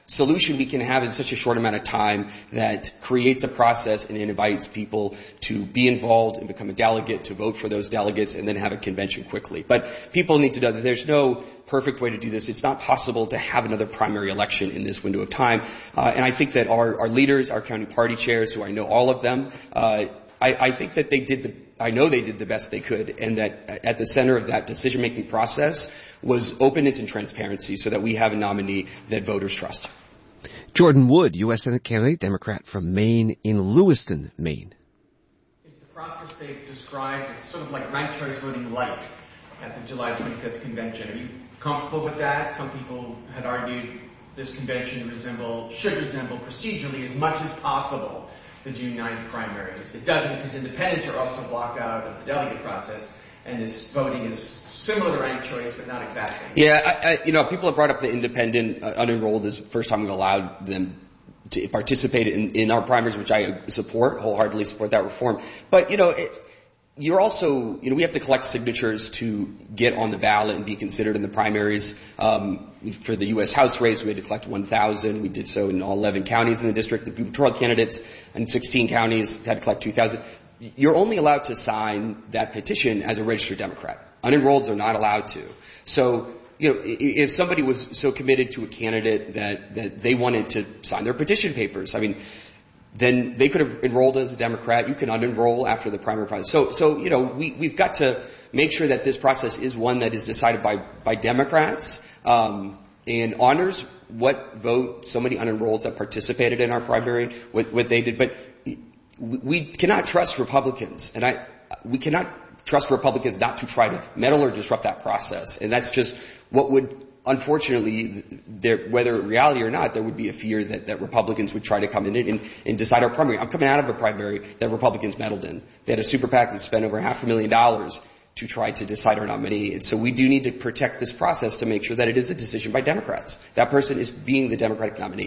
solution we can have in such a short amount of time that creates a process and invites people to be involved and become a delegate, to vote for those delegates, and then have a convention quickly. But people need to know that there's no perfect way to do this. It's not possible to have another primary election in this window of time. Uh, and I think that our, our leaders, our county party chairs, who I know all of them, uh, I, I think that they did the, I know they did the best they could, and that at the center of that decision-making process was openness and transparency so that we have a nominee that voters trust. Jordan Wood, U S Senate candidate, Democrat from Maine in Lewiston, Maine. Is the process they've described as sort of like ranked choice voting light at the July twenty-fifth convention? Are you comfortable with that? Some people had argued this convention resemble, should resemble procedurally as much as possible the June ninth primaries. It doesn't because independents are also blocked out of the delegate process, and this voting is similar to ranked choice, but not exactly. Yeah, I, I, you know, people have brought up the independent uh, unenrolled as the first time we allowed them to participate in, in our primaries, which I support, wholeheartedly support that reform. But, you know, it, you're also, you know, we have to collect signatures to get on the ballot and be considered in the primaries. Um, for the U S House race, we had to collect one thousand. We did so in all eleven counties in the district. The gubernatorial candidates in sixteen counties had to collect two thousand. You're only allowed to sign that petition as a registered Democrat. Unenrolleds are not allowed to. So, you know, if somebody was so committed to a candidate that, that they wanted to sign their petition papers, I mean, then they could have enrolled as a Democrat. You can unenroll after the primary process. So, so, you know, we, we've got to make sure that this process is one that is decided by, by Democrats, um, and honors what vote so many unenrolleds that participated in our primary, what, what they did. But we cannot trust Republicans, and I, we cannot trust Republicans not to try to meddle or disrupt that process. And that's just what would, unfortunately, there, whether reality or not, there would be a fear that, that Republicans would try to come in and, and decide our primary. I'm coming out of a primary that Republicans meddled in. They had a super PAC that spent over half a million dollars to try to decide our nominee. And so we do need to protect this process to make sure that it is a decision by Democrats. That person is being the Democratic nominee.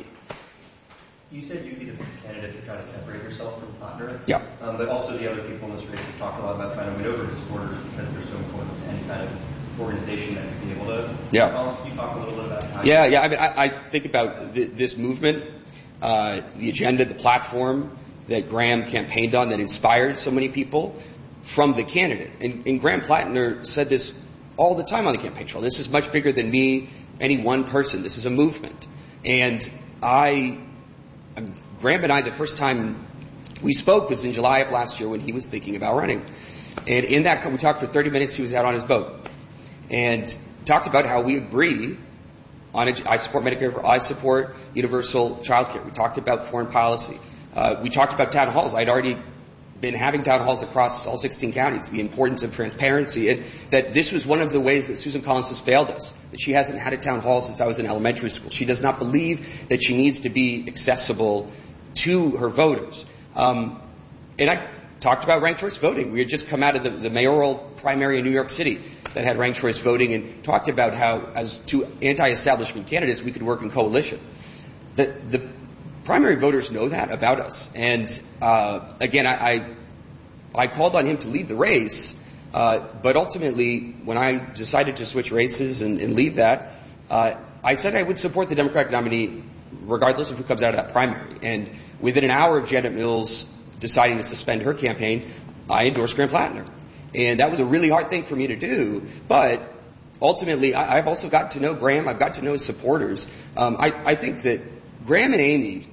You said you'd be the best candidate to try to separate yourself from Plattner. Yeah. Um, but also the other people in this race have talked a lot about trying to win over his supporters because they're so important to any kind of organization that could be able to. Yeah. Well, can you talk a little bit about how Yeah, yeah. I mean, I, I think about th- this movement, uh, the agenda, the platform that Graham campaigned on that inspired so many people from the candidate. And, and Graham Plattner said this all the time on the campaign trail. This is much bigger than me, any one person. This is a movement. And I, I mean, Graham and I, the first time we spoke was in July of last year when he was thinking about running. And in that, we talked for thirty minutes. He was out on his boat and talked about how we agree on, a, I support Medicare, I support universal child care. We talked about foreign policy. Uh, we talked about town halls. I'd already been having town halls across all sixteen counties, the importance of transparency, and that this was one of the ways that Susan Collins has failed us, that she hasn't had a town hall since I was in elementary school. She does not believe that she needs to be accessible to her voters. Um, and I talked about ranked choice voting. We had just come out of the, the mayoral primary in New York City that had ranked choice voting and talked about how, as two anti-establishment candidates, we could work in coalition. The, the primary voters know that about us. And uh, again, I, I I called on him to leave the race, uh, but ultimately, when I decided to switch races and, and leave that, uh, I said I would support the Democratic nominee regardless of who comes out of that primary. And within an hour of Janet Mills deciding to suspend her campaign, I endorsed Graham Plattner. And that was a really hard thing for me to do, but ultimately, I, I've also got to know Graham. I've got to know his supporters. Um, I, I think that Graham and Amy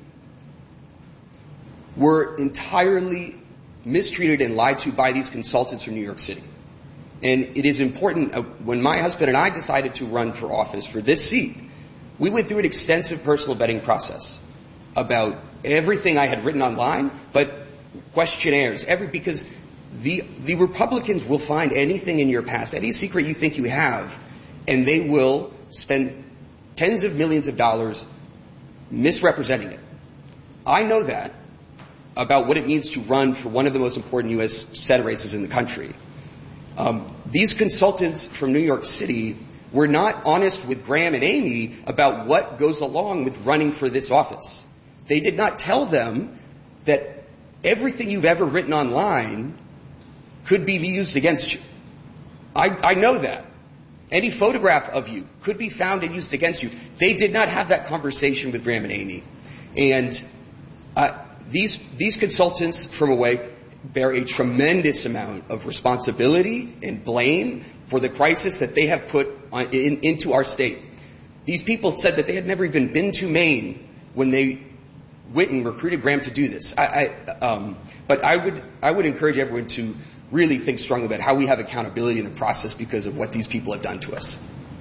were entirely mistreated and lied to by these consultants from New York City. And it is important, uh, when my husband and I decided to run for office for this seat, we went through an extensive personal vetting process about everything I had written online, but questionnaires, every, because the, the Republicans will find anything in your past, any secret you think you have, and they will spend tens of millions of dollars misrepresenting it. I know that about what it means to run for one of the most important U S Senate races in the country. Um, these consultants from New York City were not honest with Graham and Amy about what goes along with running for this office. They did not tell them that everything you've ever written online could be used against you. I, I know that. Any photograph of you could be found and used against you. They did not have that conversation with Graham and Amy. And uh, these these consultants from away bear a tremendous amount of responsibility and blame for the crisis that they have put on, in, into our state. These people said that they had never even been to Maine when they went and recruited Graham to do this. I, I, um, but I would I would encourage everyone to really think strongly about how we have accountability in the process because of what these people have done to us.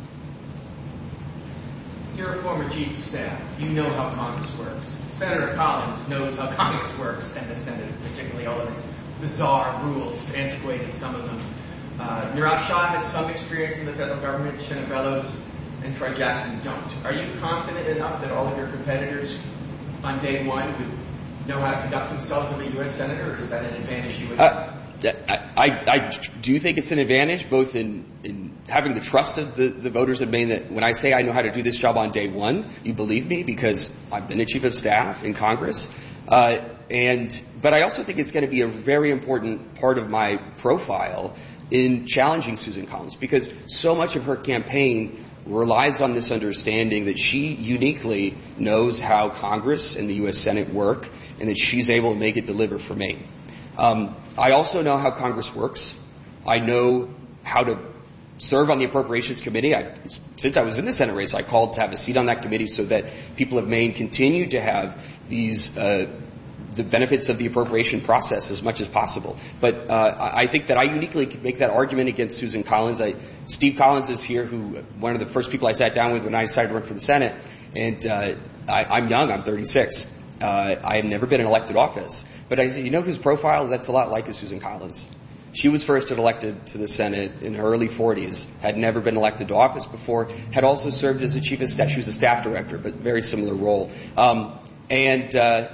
You're a former chief of staff. You know how Congress works. Senator Collins knows how Congress works, and the Senate, particularly all of its bizarre rules, antiquated, some of them. Uh, Nirav Shah has some experience in the federal government. Shannon Bellows and Troy Jackson don't. Are you confident enough that all of your competitors on day one would know how to conduct themselves as a U S Senator, or is that an advantage you would have? Uh, I, I do think it's an advantage, both in, in having the trust of the, the voters of Maine that when I say I know how to do this job on day one, you believe me because I've been a chief of staff in Congress. Uh, and but I also think it's going to be a very important part of my profile in challenging Susan Collins, because so much of her campaign relies on this understanding that she uniquely knows how Congress and the U S Senate work and that she's able to make it deliver for Maine. Um, I also know how Congress works. I know how to serve on the Appropriations Committee. I've, since I was in the Senate race, I called to have a seat on that committee so that people of Maine continue to have these uh, the benefits of the appropriation process as much as possible. But uh, I think that I uniquely could make that argument against Susan Collins. I, Steve Collins is here, who one of the first people I sat down with when I decided to run for the Senate. And uh, I, I'm young. I'm thirty-six. Uh, I have never been in elected office. But I said, you know whose profile that's a lot like is Susan Collins. She was first elected to the Senate in her early forties, had never been elected to office before, had also served as a chief of staff. She was a staff director, but very similar role. Um, and uh,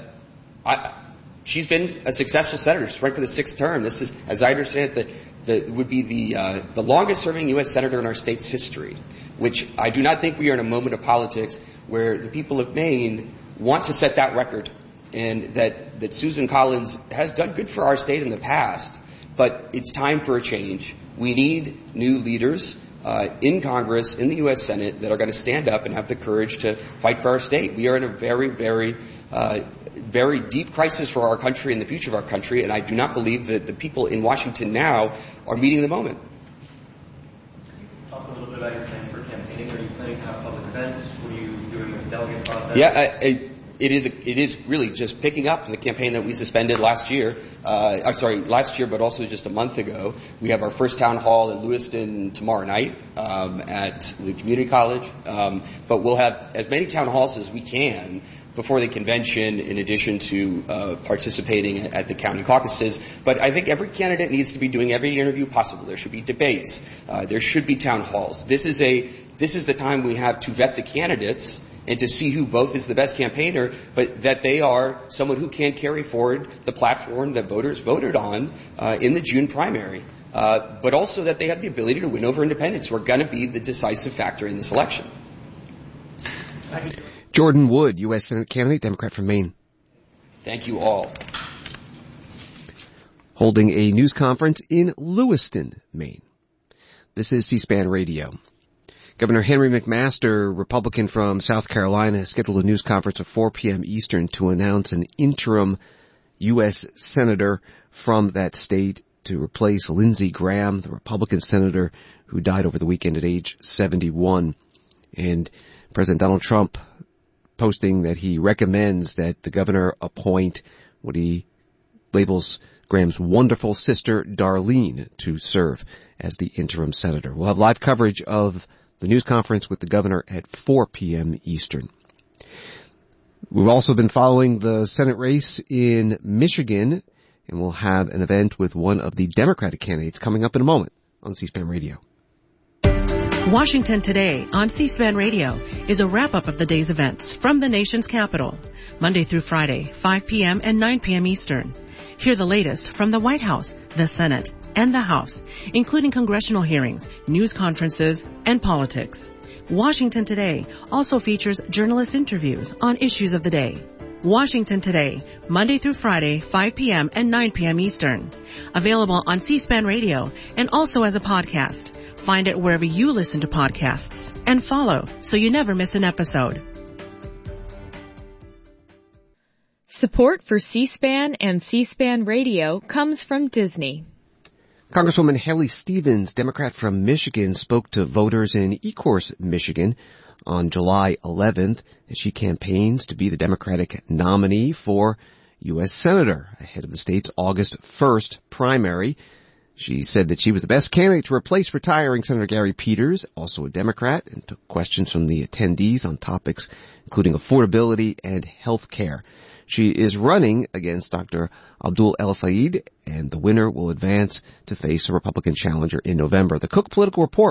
I, she's been a successful senator. She's running for the sixth term. This is, as I understand it, the, the would be the uh, the longest-serving U S senator in our state's history, which I do not think we are in a moment of politics where the people of Maine want to set that record, and that, that Susan Collins has done good for our state in the past, but it's time for a change. We need new leaders uh, in Congress, in the U S Senate, that are going to stand up and have the courage to fight for our state. We are in a very, very, uh, very deep crisis for our country and the future of our country, and I do not believe that the people in Washington now are meeting the moment. Talk a little bit about your plans for campaigning. Are you planning to have public events? What are you doing with the delegate process? Yeah, I, I, It is it is really just picking up the campaign that we suspended last year. Uh, I'm sorry, last year, but also just a month ago. We have our first town hall in Lewiston tomorrow night um, at the community college. Um, but we'll have as many town halls as we can before the convention, in addition to uh, participating at the county caucuses. But I think every candidate needs to be doing every interview possible. There should be debates. Uh, there should be town halls. This is a this is the time we have to vet the candidates and to see who both is the best campaigner, but that they are someone who can carry forward the platform that voters voted on uh, in the June primary, uh, but also that they have the ability to win over independents, who are going to be the decisive factor in this election. Jordan Wood, U S Senate candidate, Democrat from Maine. Thank you all. Holding a news conference in Lewiston, Maine. This is C-SPAN Radio. Governor Henry McMaster, Republican from South Carolina, has scheduled a news conference at four p.m. Eastern to announce an interim U S senator from that state to replace Lindsey Graham, the Republican senator who died over the weekend at age seventy-one. And President Donald Trump posting that he recommends that the governor appoint what he labels Graham's wonderful sister, Darlene, to serve as the interim senator. We'll have live coverage of the news conference with the governor at four p.m. Eastern. We've also been following the Senate race in Michigan, and we'll have an event with one of the Democratic candidates coming up in a moment on C-SPAN Radio. Washington Today on C-SPAN Radio is a wrap-up of the day's events from the nation's capital, Monday through Friday, five p.m. and nine p.m. Eastern. Hear the latest from the White House, the Senate, and the House, including congressional hearings, news conferences, and politics. Washington Today also features journalist interviews on issues of the day. Washington Today, Monday through Friday, five p.m. and nine p.m. Eastern. Available on C-SPAN Radio and also as a podcast. find it wherever you listen to podcasts. And follow so you never miss an episode. Support for C-SPAN and C-SPAN Radio comes from Disney. Congresswoman Haley Stevens, Democrat from Michigan, spoke to voters in Ecorse, Michigan on July eleventh as she campaigns to be the Democratic nominee for U S Senator ahead of the state's August first primary. She said that she was the best candidate to replace retiring Senator Gary Peters, also a Democrat, and took questions from the attendees on topics including affordability and health care. She is running against Doctor Abdul El-Sayed, and the winner will advance to face a Republican challenger in November. The Cook Political Report